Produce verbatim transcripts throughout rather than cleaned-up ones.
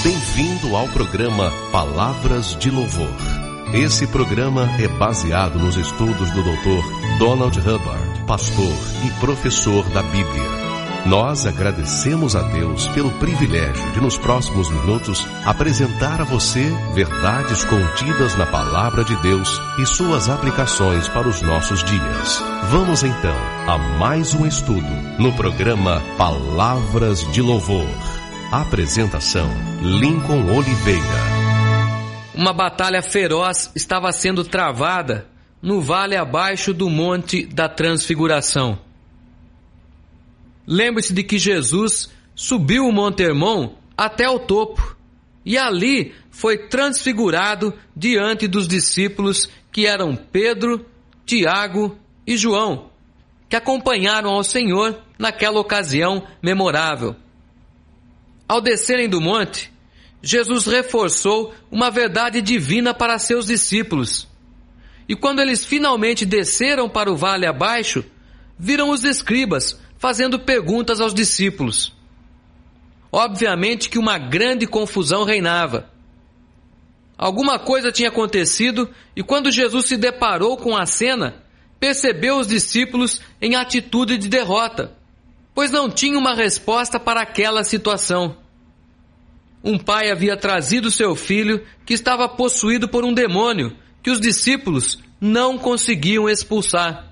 Bem-vindo ao programa Palavras de Louvor. Esse programa é baseado nos estudos do doutor Donald Hubbard, pastor e professor da Bíblia. Nós agradecemos a Deus pelo privilégio de, nos próximos minutos, apresentar a você verdades contidas na Palavra de Deus e suas aplicações para os nossos dias. Vamos então a mais um estudo no programa Palavras de Louvor. Apresentação: Lincoln Oliveira. Uma batalha feroz estava sendo travada no vale abaixo do Monte da Transfiguração. Lembre-se de que Jesus subiu o Monte Hermon até o topo e ali foi transfigurado diante dos discípulos que eram Pedro, Tiago e João, que acompanharam ao Senhor naquela ocasião memorável. Ao descerem do monte, Jesus reforçou uma verdade divina para seus discípulos. E quando eles finalmente desceram para o vale abaixo, viram os escribas fazendo perguntas aos discípulos. Obviamente que uma grande confusão reinava. Alguma coisa tinha acontecido e quando Jesus se deparou com a cena, percebeu os discípulos em atitude de derrota, pois não tinha uma resposta para aquela situação. Um pai havia trazido seu filho que estava possuído por um demônio que os discípulos não conseguiam expulsar.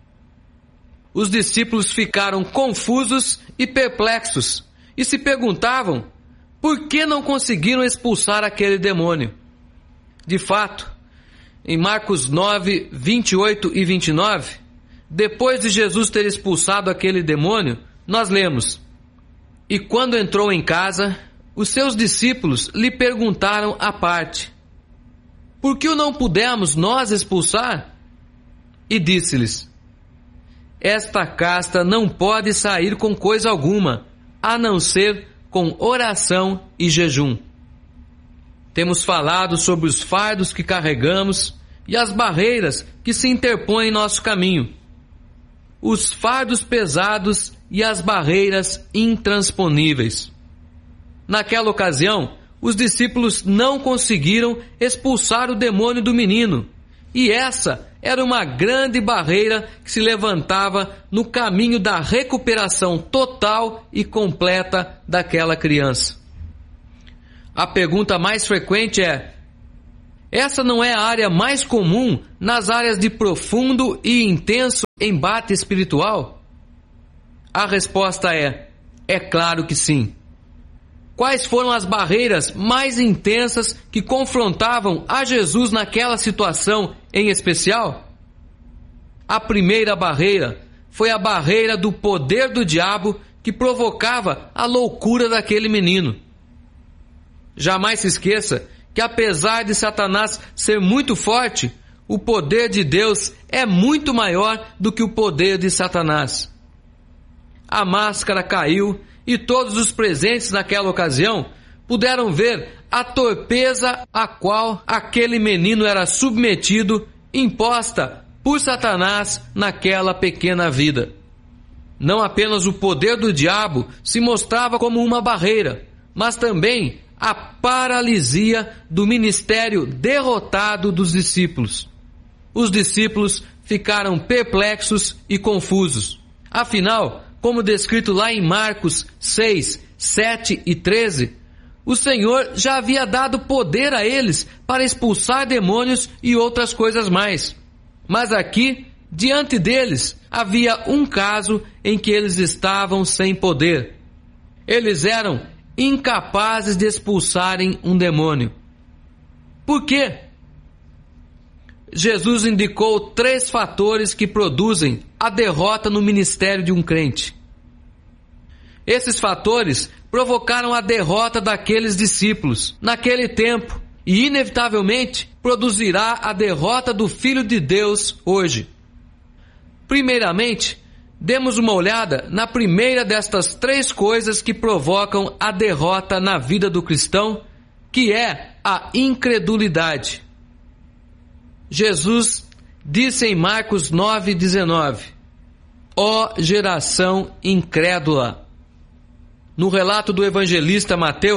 Os discípulos ficaram confusos e perplexos e se perguntavam por que não conseguiram expulsar aquele demônio. De fato, em Marcos nove, vinte e oito e vinte e nove, depois de Jesus ter expulsado aquele demônio, nós lemos: E quando entrou em casa, os seus discípulos lhe perguntaram à parte: Por que o não pudemos nós expulsar? E disse-lhes: Esta casta não pode sair com coisa alguma, a não ser com oração e jejum. Temos falado sobre os fardos que carregamos e as barreiras que se interpõem em nosso caminho. Os fardos pesados e as barreiras intransponíveis. Naquela ocasião, os discípulos não conseguiram expulsar o demônio do menino, e essa era uma grande barreira que se levantava no caminho da recuperação total e completa daquela criança. A pergunta mais frequente é: essa não é a área mais comum nas áreas de profundo e intenso embate espiritual? A resposta é: é claro que sim. Quais foram as barreiras mais intensas que confrontavam a Jesus naquela situação em especial? A primeira barreira foi a barreira do poder do diabo que provocava a loucura daquele menino. Jamais se esqueça que, apesar de Satanás ser muito forte, o poder de Deus é muito maior do que o poder de Satanás. A máscara caiu e todos os presentes naquela ocasião puderam ver a torpeza a qual aquele menino era submetido, imposta por Satanás naquela pequena vida. Não apenas o poder do diabo se mostrava como uma barreira, mas também a paralisia do ministério derrotado dos discípulos. Os discípulos ficaram perplexos e confusos. Afinal, como descrito lá em Marcos seis, sete e treze, o Senhor já havia dado poder a eles para expulsar demônios e outras coisas mais. Mas aqui, diante deles, havia um caso em que eles estavam sem poder. Eles eram incapazes de expulsarem um demônio. Por quê? Jesus indicou três fatores que produzem a derrota no ministério de um crente. Esses fatores provocaram a derrota daqueles discípulos naquele tempo e, inevitavelmente, produzirá a derrota do Filho de Deus hoje. Primeiramente, demos uma olhada na primeira destas três coisas que provocam a derrota na vida do cristão, que é a incredulidade. Jesus disse em Marcos nove, dezenove: Ó geração incrédula! No relato do evangelista Mateus,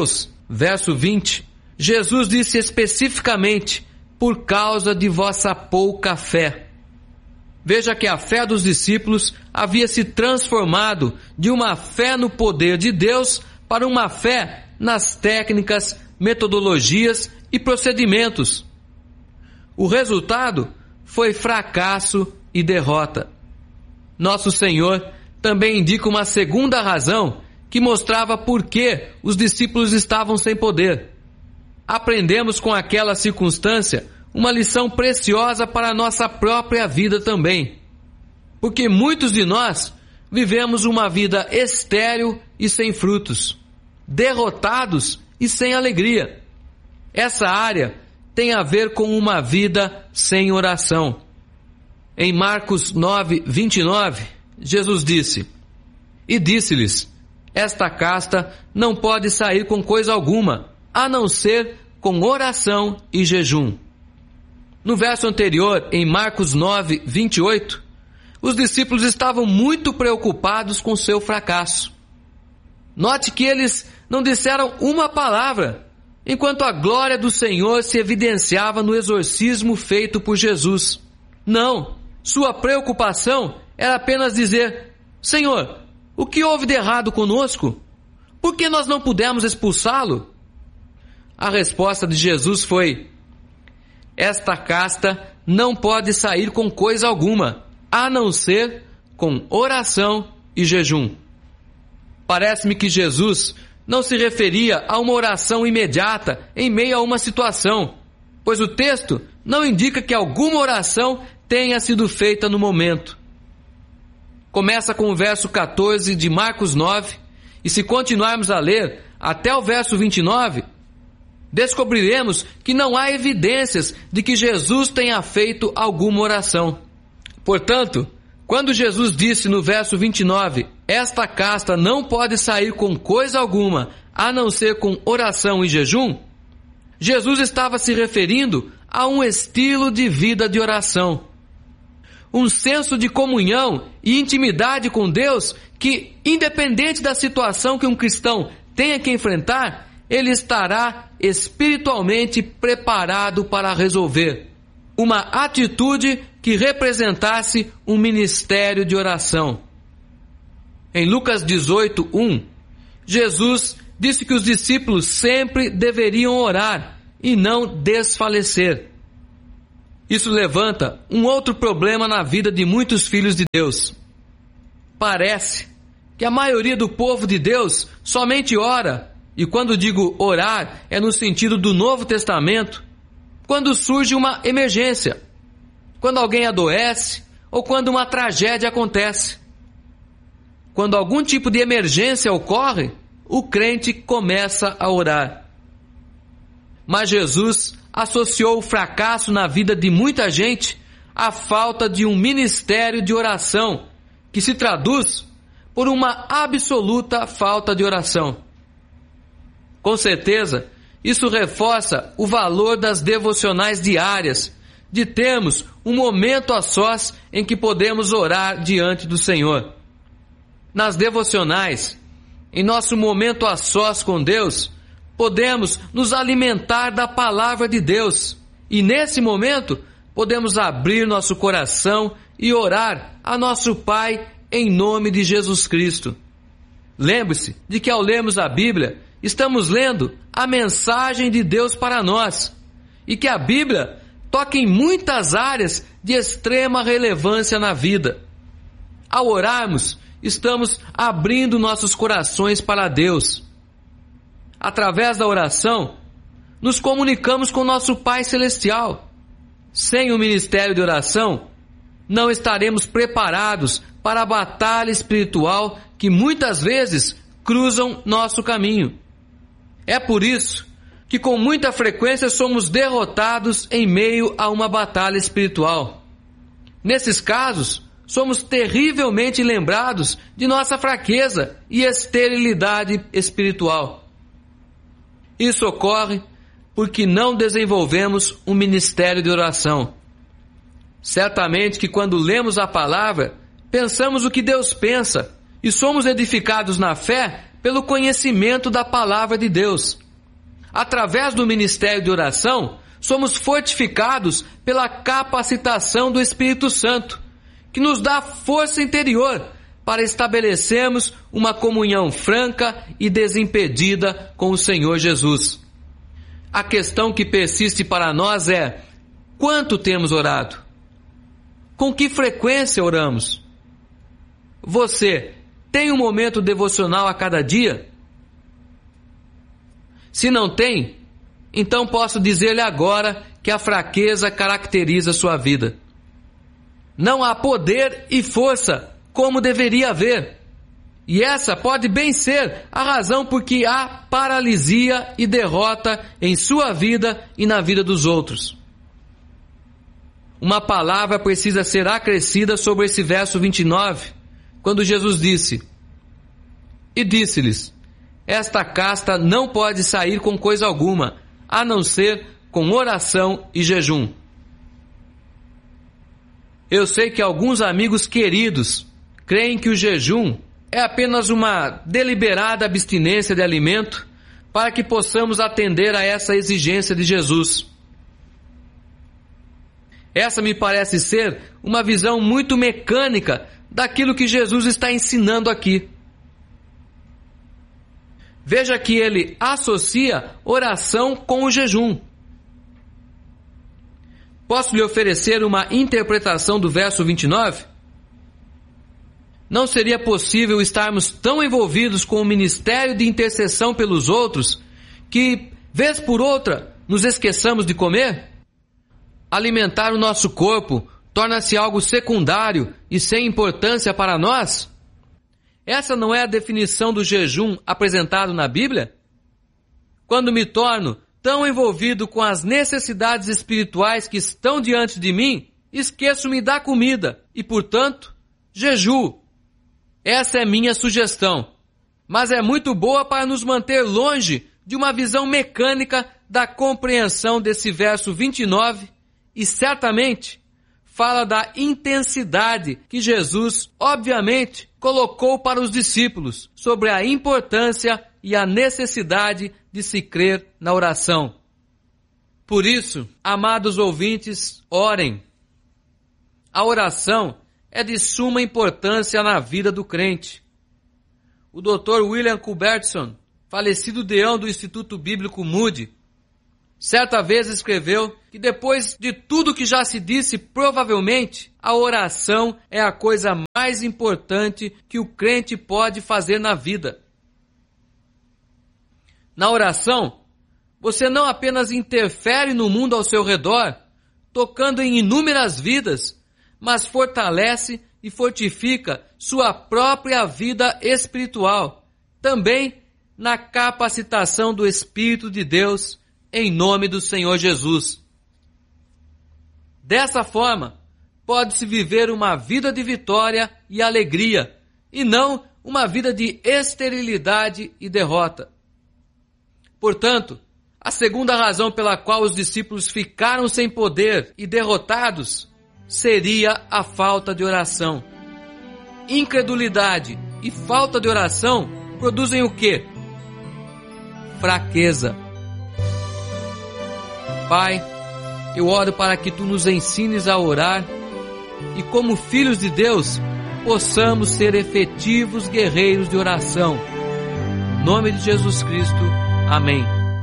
verso vinte, Jesus disse especificamente: por causa de vossa pouca fé. Veja que a fé dos discípulos havia se transformado de uma fé no poder de Deus para uma fé nas técnicas, metodologias e procedimentos. O resultado foi fracasso e derrota. Nosso Senhor também indica uma segunda razão que mostrava por que os discípulos estavam sem poder. Aprendemos com aquela circunstância uma lição preciosa para a nossa própria vida também. Porque muitos de nós vivemos uma vida estéril e sem frutos, derrotados e sem alegria. Essa área tem a ver com uma vida sem oração. Em Marcos nove, vinte e nove, Jesus disse: e disse-lhes: esta casta não pode sair com coisa alguma, a não ser com oração e jejum. No verso anterior, em Marcos nove, vinte e oito, os discípulos estavam muito preocupados com seu fracasso. Note que eles não disseram uma palavra, enquanto a glória do Senhor se evidenciava no exorcismo feito por Jesus. Não, sua preocupação era apenas dizer: Senhor, o que houve de errado conosco? Por que nós não pudemos expulsá-lo? A resposta de Jesus foi: esta casta não pode sair com coisa alguma, a não ser com oração e jejum. Parece-me que Jesus não se referia a uma oração imediata em meio a uma situação, pois o texto não indica que alguma oração tenha sido feita no momento. Começa com o verso quatorze de Marcos nove, e se continuarmos a ler até o verso vinte e nove, descobriremos que não há evidências de que Jesus tenha feito alguma oração. Portanto, quando Jesus disse no verso vinte e nove, esta casta não pode sair com coisa alguma, a não ser com oração e jejum, Jesus estava se referindo a um estilo de vida de oração. Um senso de comunhão e intimidade com Deus que, independente da situação que um cristão tenha que enfrentar, ele estará espiritualmente preparado para resolver. Uma atitude que representasse um ministério de oração. Em Lucas dezoito, um, Jesus disse que os discípulos sempre deveriam orar e não desfalecer. Isso levanta um outro problema na vida de muitos filhos de Deus. Parece que a maioria do povo de Deus somente ora, e quando digo orar, é no sentido do Novo Testamento, quando surge uma emergência, quando alguém adoece ou quando uma tragédia acontece. Quando algum tipo de emergência ocorre, o crente começa a orar. Mas Jesus associou o fracasso na vida de muita gente à falta de um ministério de oração, que se traduz por uma absoluta falta de oração. Com certeza, isso reforça o valor das devocionais diárias, de termos um momento a sós em que podemos orar diante do Senhor. Nas devocionais, em nosso momento a sós com Deus, podemos nos alimentar da palavra de Deus e, nesse momento, podemos abrir nosso coração e orar a nosso Pai em nome de Jesus Cristo. Lembre-se de que ao lermos a Bíblia, estamos lendo a mensagem de Deus para nós e que a Bíblia toca em muitas áreas de extrema relevância na vida. Ao orarmos, estamos abrindo nossos corações para Deus. Através da oração, nos comunicamos com nosso Pai Celestial. Sem o ministério de oração, não estaremos preparados para a batalha espiritual que muitas vezes cruzam nosso caminho. É por isso que com muita frequência somos derrotados em meio a uma batalha espiritual. Nesses casos, somos terrivelmente lembrados de nossa fraqueza e esterilidade espiritual. Isso ocorre porque não desenvolvemos um ministério de oração. Certamente que quando lemos a palavra, pensamos o que Deus pensa e somos edificados na fé pelo conhecimento da palavra de Deus. através do ministério de oração, somos fortificados pela capacitação do Espírito Santo, que nos dá força interior para estabelecermos uma comunhão franca e desimpedida com o Senhor Jesus. A questão que persiste para nós é: quanto temos orado? Com que frequência oramos? Você tem um momento devocional a cada dia? Se não tem, então posso dizer-lhe agora que a fraqueza caracteriza sua vida. Não há poder e força como deveria haver. E essa pode bem ser a razão por que há paralisia e derrota em sua vida e na vida dos outros. Uma palavra precisa ser acrescida sobre esse verso vinte e nove, quando Jesus disse: E disse-lhes, esta casta não pode sair com coisa alguma, a não ser com oração e jejum. Eu sei que alguns amigos queridos creem que o jejum é apenas uma deliberada abstinência de alimento para que possamos atender a essa exigência de Jesus. Essa me parece ser uma visão muito mecânica daquilo que Jesus está ensinando aqui. Veja que ele associa oração com o jejum. Posso lhe oferecer uma interpretação do verso vinte e nove? Não seria possível estarmos tão envolvidos com o ministério de intercessão pelos outros que, vez por outra, nos esqueçamos de comer? Alimentar o nosso corpo torna-se algo secundário e sem importância para nós? Essa não é a definição do jejum apresentado na Bíblia? Quando me torno tão envolvido com as necessidades espirituais que estão diante de mim, esqueço-me da comida e, portanto, jejuo. Essa é minha sugestão, mas é muito boa para nos manter longe de uma visão mecânica da compreensão desse verso vinte e nove e certamente fala da intensidade que Jesus, obviamente, colocou para os discípulos sobre a importância e a necessidade de se crer na oração. Por isso, amados ouvintes, orem. A oração é de suma importância na vida do crente. O doutor William Culbertson, falecido deão do Instituto Bíblico Moody, certa vez escreveu que depois de tudo que já se disse, provavelmente, a oração é a coisa mais importante que o crente pode fazer na vida. Na oração, você não apenas interfere no mundo ao seu redor, tocando em inúmeras vidas, mas fortalece e fortifica sua própria vida espiritual, também na capacitação do Espírito de Deus, em nome do Senhor Jesus. Dessa forma, pode-se viver uma vida de vitória e alegria, e não uma vida de esterilidade e derrota. Portanto, a segunda razão pela qual os discípulos ficaram sem poder e derrotados seria a falta de oração. Incredulidade e falta de oração produzem o quê? Fraqueza. Pai, eu oro para que Tu nos ensines a orar e, como filhos de Deus, possamos ser efetivos guerreiros de oração. Em nome de Jesus Cristo. Amém.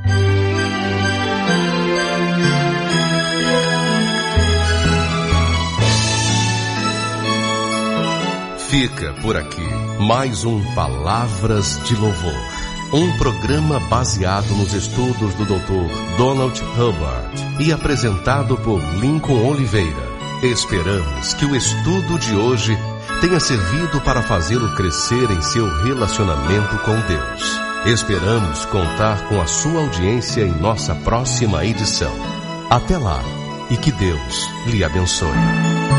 Fica por aqui mais um Palavras de Louvor, um programa baseado nos estudos do doutor Donald Hubbard e apresentado por Lincoln Oliveira. Esperamos que o estudo de hoje tenha servido para fazê-lo crescer em seu relacionamento com Deus. Esperamos contar com a sua audiência em nossa próxima edição. Até lá e que Deus lhe abençoe.